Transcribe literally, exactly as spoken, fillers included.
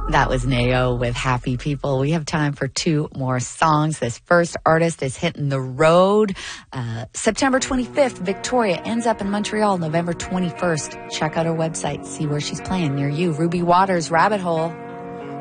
That was Nao with Happy People. We have time for two more songs. This first artist is hitting the road. Uh, September twenty-fifth, Victoria ends up in Montreal. November twenty-first. Check out her website. See where she's playing near you. Ruby Waters, Rabbit Hole.